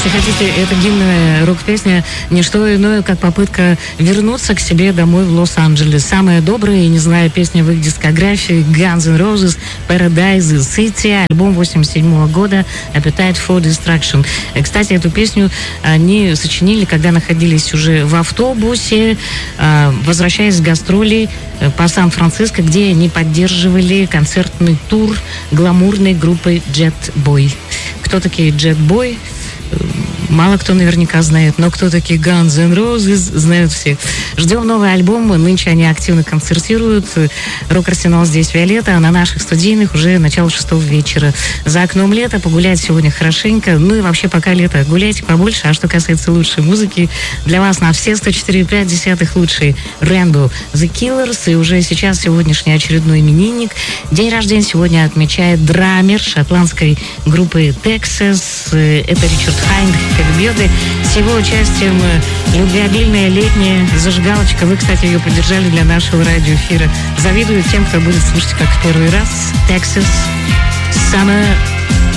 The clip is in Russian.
Если хотите, это гимновая рок-песня не что иное, как попытка вернуться к себе домой в Лос-Анджелес. Самая добрая и не знаю песня в их дискографии Guns N' Roses Paradise City, альбом 87 года Appetite for Destruction. Кстати, эту песню они сочинили, когда находились уже в автобусе, возвращаясь с гастролей по Сан-Франциско, где они поддерживали концертный тур гламурной группы Jet Boy. Кто такие Jet Boy? Мало кто наверняка знает, но кто такие Guns N' Roses, знают все. Ждем новый альбом, нынче они активно концертируют. Рок-арсенал здесь Виолетта, а на наших студийных уже начало 6 вечера. За окном лето, погулять сегодня хорошенько. Ну и вообще пока лето, гуляйте побольше. А что касается лучшей музыки, для вас на все 104,5 лучшие Rainbow The Killers. И уже сейчас сегодняшний очередной именинник. День рождения сегодня отмечает драмер шотландской группы Texas. Это Ричард Хайнхед Бьёды. С его участием любвеобильная летняя зажигалочка. Вы, кстати, ее поддержали для нашего радиоэфира. Завидую тем, кто будет слушать как в первый раз. Texas Summer